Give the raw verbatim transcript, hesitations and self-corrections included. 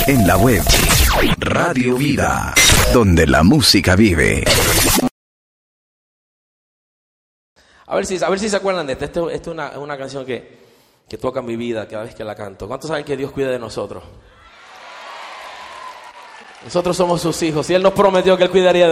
En la web, Radio Vida, donde la música vive. A ver si, a ver si se acuerdan de esto. Esta es una, una canción que, que toca mi vida cada vez que la canto. ¿Cuántos saben que Dios cuida de nosotros? Nosotros somos sus hijos y Él nos prometió que Él cuidaría de